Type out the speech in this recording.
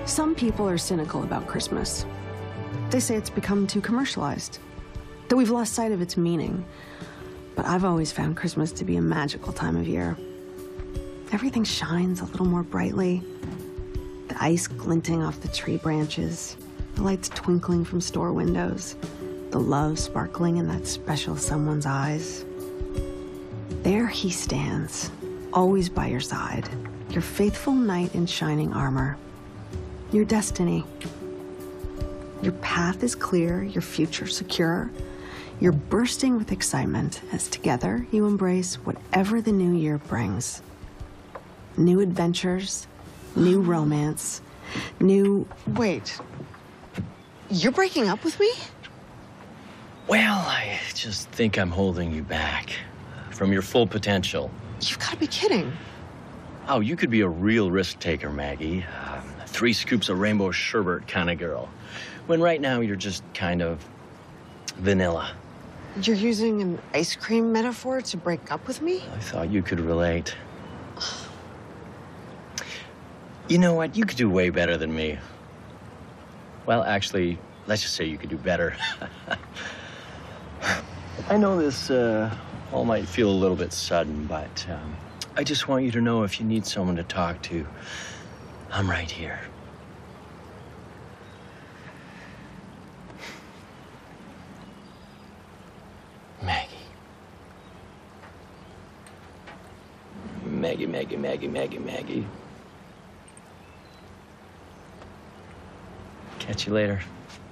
Some people are cynical about Christmas. They say it's become too commercialized, that we've lost sight of its meaning. But I've always found Christmas to be a magical time of year. Everything shines a little more brightly. The ice glinting off the tree branches, the lights twinkling from store windows, the love sparkling in that special someone's eyes. There he stands, always by your side, your faithful knight in shining armor. Your destiny. Your path is clear, your future secure. You're bursting with excitement as together you embrace whatever the new year brings. New adventures, new romance, new... Wait. You're breaking up with me? Well, I just think I'm holding you back from your full potential. You've got to be kidding. Oh, you could be a real risk taker, Maggie. 3 scoops of rainbow sherbet kind of girl. When right now you're just kind of vanilla. You're using an ice cream metaphor to break up with me? I thought you could relate. You know what? You could do way better than me. Well, actually, let's just say you could do better. I know this all might feel a little bit sudden, but I just want you to know if you need someone to talk to, I'm right here. Maggie. Maggie, Maggie, Maggie, Maggie, Maggie. Catch you later.